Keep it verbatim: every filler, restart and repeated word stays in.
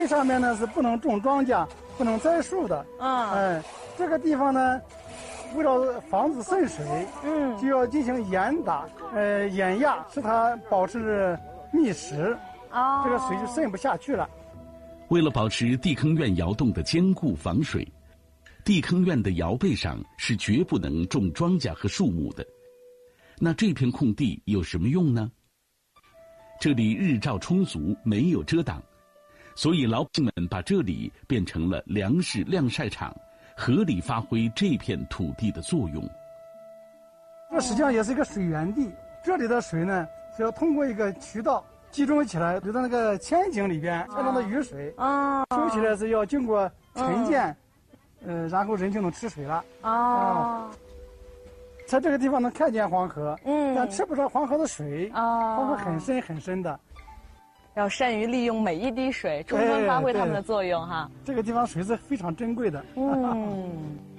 这上面呢是不能种庄稼、不能栽树的。 嗯， 哎，这个地方呢，为了防止渗水， 嗯， 就要进行严打、呃掩压，使它保持密实， 哦， 这个水就渗不下去了。 为了保持地坑院窑洞的坚固防水，地坑院的窑背上是绝不能种庄稼和树木的。那这片空地有什么用呢？这里日照充足，没有遮挡，所以老百姓们把这里变成了粮食晾晒场，合理发挥这片土地的作用。 这实际上也是一个水源地，这里的水呢是要通过一个渠道集中起来，流到那个千井里边，千井的雨水， 啊， 收起来是要经过沉淀，呃，然后人就能吃水了。 哦， 在这个地方能看见黄河， 嗯， 但吃不着黄河的水， 哦， 黄河很深很深的。 要善于利用每一滴水，充分发挥它们的作用哈。 这个地方水是非常珍贵的。 嗯。